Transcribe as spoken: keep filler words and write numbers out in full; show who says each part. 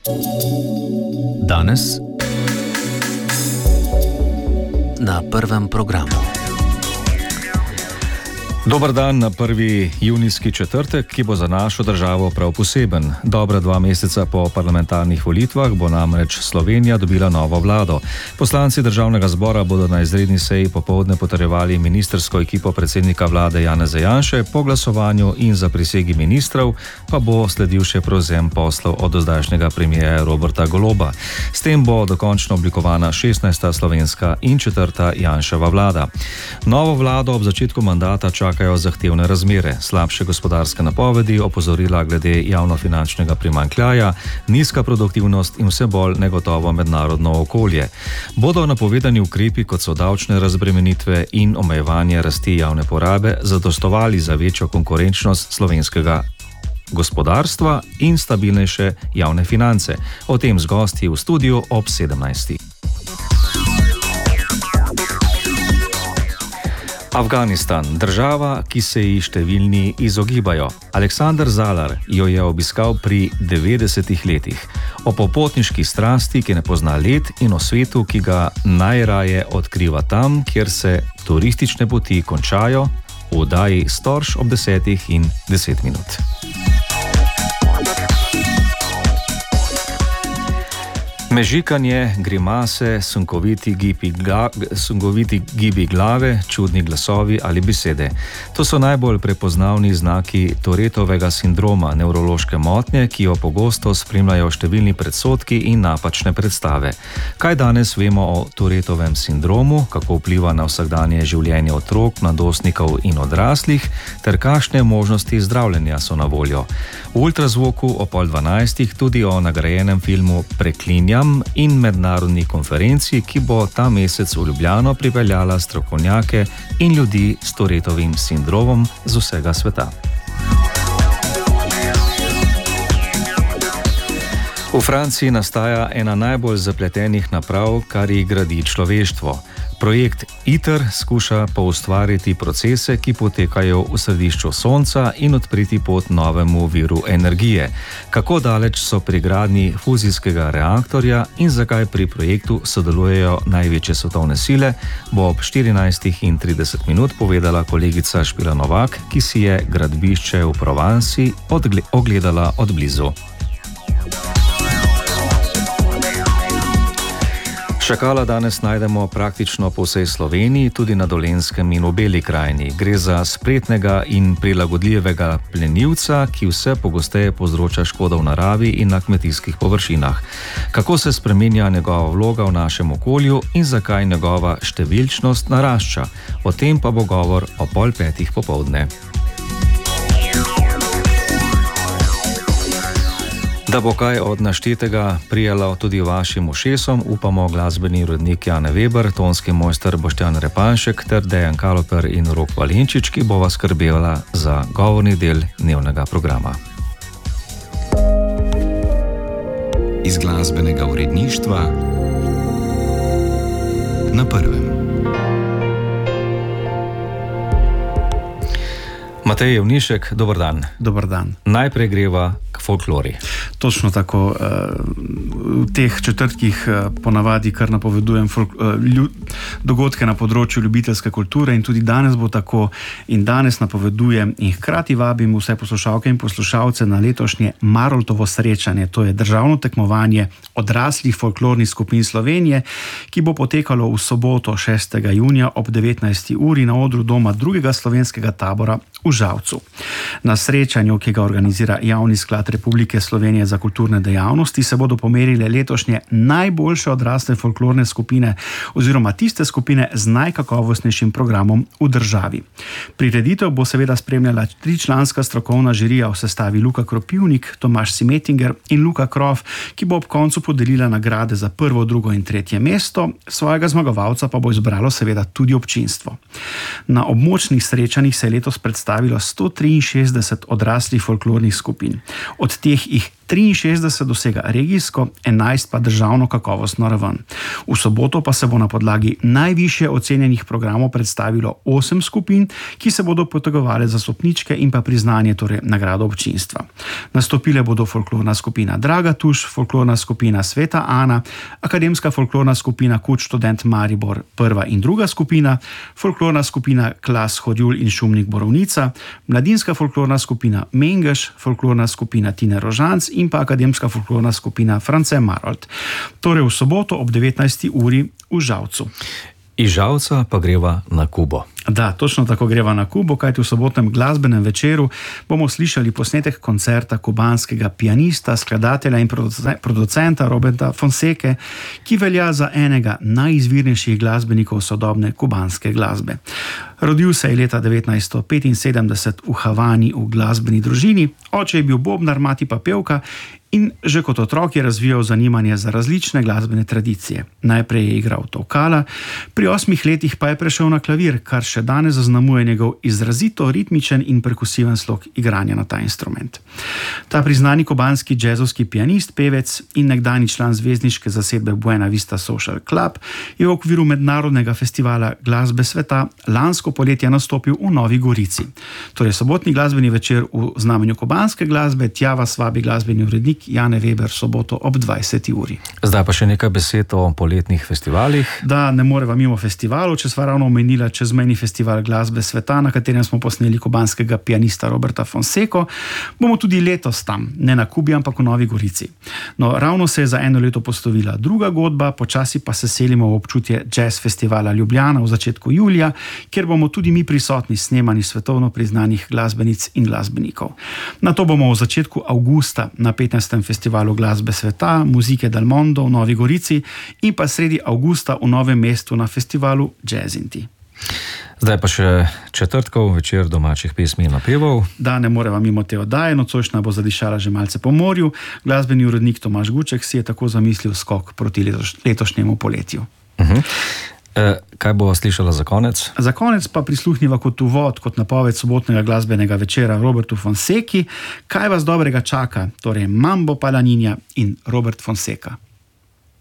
Speaker 1: Danes na prvem programu.
Speaker 2: Dober dan na prvi junijski četrtek, ki bo za našo državo prav poseben. Dobra dva meseca po parlamentarnih volitvah bo namreč Slovenija dobila novo vlado. Poslanci državnega zbora bodo na izredni seji popoldne potrjevali ministrsko ekipo predsednika vlade Janeza Janše, po glasovanju in zaprisegi ministrov pa bo sledil še prevzem poslov od dozdajšnjega premierja Roberta Goloba. S tem bo dokončno oblikovana šestnajsta slovenska in četrta Janševa vlada. Novo vlado ob začetku mandata čaka zahtevne razmere, slabše gospodarske napovedi, opozorila glede javnofinančnega primanjkljaja, nizka produktivnost in vse bolj negotovo mednarodno okolje. Bodo napovedani ukrepi, kot so davčne razbremenitve in omejevanje rasti javne porabe, zadostovali za večjo konkurenčnost slovenskega gospodarstva in stabilnejše javne finance? O tem z gosti v studiu ob sedemnajsti. Afganistan, država, ki se ji številni izogibajo. Aleksander Zalar jo je obiskal pri devetdesetih letih. O popotniški strasti, ki ne pozna let, in o svetu, ki ga najraje odkriva tam, kjer se turistične poti končajo, v oddaji Storž ob desetih in deset minut. Mežikanje, grimase, sunkoviti gibi, gla, sunkoviti gibi glave, čudni glasovi ali besede. To so najbolj prepoznavni znaki Tourettovega sindroma, nevrološke motnje, ki jo pogosto spremljajo številni predsodki in napačne predstave. Kaj danes vemo o Tourettovem sindromu, kako vpliva na vsakdanje življenje otrok, mladostnikov in odraslih, ter kakšne možnosti zdravljenja so na voljo. V ultrazvoku o pol dvanajstih tudi o nagrajenem filmu Preklinjam in mednarodni konferenci, ki bo ta mesec v Ljubljano pripeljala strokovnjake in ljudi s Tourettovim sindromom z vsega sveta. V Franciji nastaja ena najbolj zapletenih naprav, kar jih gradi človeštvo. Projekt ITER skuša poustvariti procese, ki potekajo v središču Sonca in odpriti pot novemu viru energije. Kako daleč so pri gradnji fuzijskega reaktorja in zakaj pri projektu sodelujejo največje svetovne sile, bo ob štirinajstih in trideset minut povedala kolegica Špela Novak, ki si je gradbišče v Provansi odgle- ogledala od blizu. Šakala danes najdemo praktično po vsej Sloveniji, tudi na Dolenjskem in v Beli krajini. Gre za spretnega in prilagodljivega plenilca, ki vse pogosteje povzroča škodo v naravi in na kmetijskih površinah. Kako se spreminja njegova vloga v našem okolju in zakaj njegova številčnost narašča? O tem pa bo govor o pol petih popoldne. Da bo kaj od naštetega prijalo tudi vašim ušesom, upamo glasbeni urednik Jane Weber, tonski mojster Boštjan Repanšek ter Dejan Kaloper in Rok Valenčič, ki bova skrbela za govorni del dnevnega programa.
Speaker 1: Iz glasbenega uredništva na prvem.
Speaker 2: Matej Jevnišek, dober dan.
Speaker 3: Dober dan.
Speaker 2: Najprej greva k folklori.
Speaker 3: Točno tako. V teh četrtkih ponavadi kar napovedujem dogodke na področju ljubiteljske kulture in tudi danes bo tako. In danes napovedujem in hkrati vabim vse poslušalke in poslušalce na letošnje Maroltovo srečanje. To je državno tekmovanje odraslih folklornih skupin Slovenije, ki bo potekalo v soboto šestega junija ob devetnajsti uri na odru Doma drugega slovenskega tabora v Žalcu. Na srečanju, ki ga organizira Javni sklad Republike Slovenije za kulturne dejavnosti, se bodo pomerile letošnje najboljše odrasle folklorne skupine oziroma tiste skupine z najkakovostnejšim programom v državi. Prireditev bo seveda spremljala tričlanska strokovna žirija v sestavi Luka Kropivnik, Tomaž Simetinger in Luka Krof, ki bo ob koncu podelila nagrade za prvo, drugo in tretje mesto, svojega zmagovalca pa bo izbralo seveda tudi občinstvo. Na območnih srečanjih se je letos predstavilo sto triinšestdeset odraslih folklornih skupin. Od teh jih triinšestdeset dosega regijsko, enajst pa državno kakovostno raven. V soboto pa se bo na podlagi najvišje ocenjenih programov predstavilo osem skupin, ki se bodo potegovale za stopničke in pa priznanje, torej nagrado občinstva. Nastopile bodo folklorna skupina Draga Tuš, folklorna skupina Sveta Ana, akademska folklorna skupina Kud študent Maribor prva in druga skupina, folklorna skupina Klas Hodjul in Šumnik Borovnica, mladinska folklorna skupina Mengeš, folklorna skupina Tine Rožanc in pa akademska folklorna skupina France Marold. Torej v soboto ob devetnajsti uri v Žalcu.
Speaker 2: Iz Žalca pa greva na Kubo.
Speaker 3: Da, točno tako greva na Kubo, kajti v sobotnem glasbenem večeru bomo slišali posnetek koncerta kubanskega pianista, skladatelja in producenta Roberta Fonseke, ki velja za enega najizvirnejših glasbenikov sodobne kubanske glasbe. Rodil se je leta devetnajststo petinsedemdeset v Havani v glasbeni družini, oče je bil bobnar, mati pa pevka, in že kot otrok je razvijal zanimanje za različne glasbene tradicije. Najprej je igral tolkala, pri osmih letih pa je prešel na klavir, kar še danes zaznamuje njegov izrazito ritmičen in perkusiven slog igranja na ta instrument. Ta priznani kubanski džezovski pianist, pevec in nekdani član zvezdniške zasedbe Buena Vista Social Club je v okviru mednarodnega festivala glasbe sveta lansko poletje nastopil v Novi Gorici. Torej sobotni glasbeni večer v znamenju kubanske glasbe, tja vas vabi glasbeni urednik Jane Weber soboto ob dvajseti uri.
Speaker 2: Zdaj pa še nekaj besed o poletnih festivalih.
Speaker 3: Da, ne moreva mimo festivalov, če sva ravno omenila čezmejni festival glasbe sveta, na katerem smo posneli kubanskega pianista Roberta Fonseko, bomo tudi letos tam, ne na Kubi, ampak v Novi Gorici. No, ravno se je za eno leto poslovila druga godba, počasi pa se selimo v občutje Jazz Festivala Ljubljana v začetku julija, kjer bomo tudi mi prisotni snemani svetovno priznanih glasbenic in glasbenikov. Nato bomo v začetku avgusta na petnajstem festivalu glasbe sveta, Muzike del Mondo v Novi Gorici in pa sredi avgusta v Novem mestu na festivalu Jazzinti.
Speaker 2: Zdaj pa še četrtkov večer domačih pesmi in napevov.
Speaker 3: Da, ne moreva mimo te oddaje, nocojšnja bo zadišala že malce po morju. Glasbeni urednik Tomaž Guček si je tako zamislil skok proti letoš, letošnjemu poletju.
Speaker 2: Uh-huh. E, kaj bo slišala za konec?
Speaker 3: Za konec pa prisluhniva kot uvod, kot napoved sobotnega glasbenega večera Robertu Fonseki. Kaj vas dobrega čaka? Torej Mambo Palaninja in Robert Fonseka.